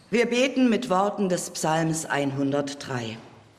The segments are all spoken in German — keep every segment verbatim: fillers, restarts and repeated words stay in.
Wir beten mit Worten des Psalms hundertdrei.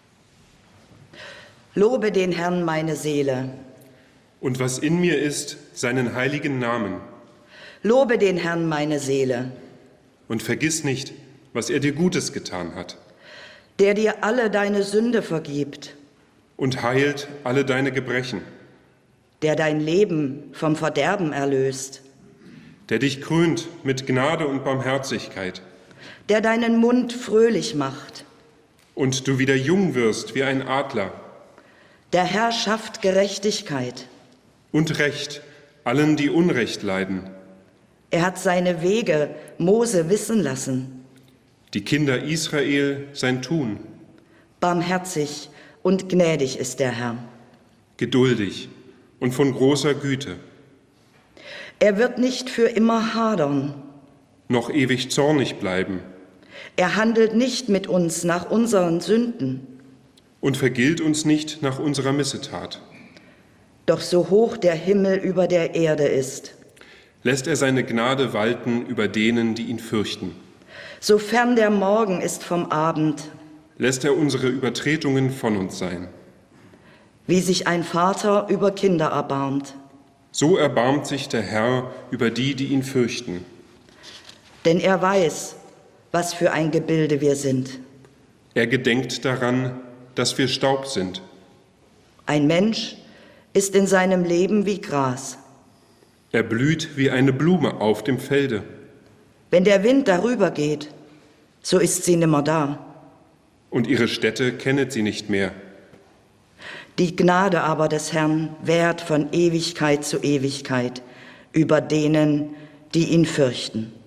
Lobe den Herrn, meine Seele. Und was in mir ist, seinen heiligen Namen. Lobe den Herrn, meine Seele. Und vergiss nicht, was er dir Gutes getan hat. Der dir alle deine Sünde vergibt. Und heilt alle deine Gebrechen. Der dein Leben vom Verderben erlöst. Der dich krönt mit Gnade und Barmherzigkeit. Der deinen Mund fröhlich macht. Und du wieder jung wirst wie ein Adler. Der Herr schafft Gerechtigkeit. Und Recht allen, die Unrecht leiden. Er hat seine Wege Mose wissen lassen. Die Kinder Israel sein Tun. Barmherzig und gnädig ist der Herr. Geduldig und von großer Güte. Er wird nicht für immer hadern. Noch ewig zornig bleiben. Er handelt nicht mit uns nach unseren Sünden. Und vergilt uns nicht nach unserer Missetat. Doch so hoch der Himmel über der Erde ist, lässt er seine Gnade walten über denen, die ihn fürchten. So fern der Morgen ist vom Abend, lässt er unsere Übertretungen von uns sein. Wie sich ein Vater über Kinder erbarmt. So erbarmt sich der Herr über die, die ihn fürchten. Denn er weiß, was für ein Gebilde wir sind. Er gedenkt daran, dass wir Staub sind. Ein Mensch ist in seinem Leben wie Gras. Er blüht wie eine Blume auf dem Felde. Wenn der Wind darüber geht, so ist sie nimmer da. Und ihre Stätte kennet sie nicht mehr. Die Gnade aber des Herrn währt von Ewigkeit zu Ewigkeit über denen, die ihn fürchten.